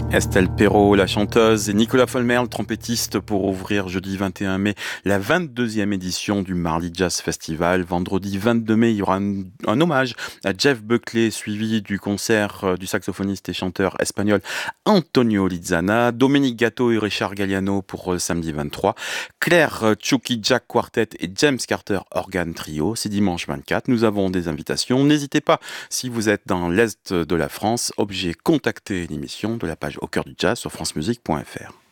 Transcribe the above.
Estelle Perrault, la chanteuse, et Nicolas Folmer, le trompettiste, pour ouvrir jeudi 21 mai la 22e édition du Marly Jazz Festival. Vendredi 22 mai, il y aura un hommage à Jeff Buckley, suivi du concert du saxophoniste et chanteur espagnol Antonio Lizana, Dominique Gatto et Richard Galliano pour samedi 23, Claire Chucky Jack Quartet et James Carter Organ Trio. C'est dimanche 24. Nous avons des invitations. N'hésitez pas, si vous êtes dans l'Est de la France, objet contacter l'émission de la page Au cœur du jazz sur francemusique.fr.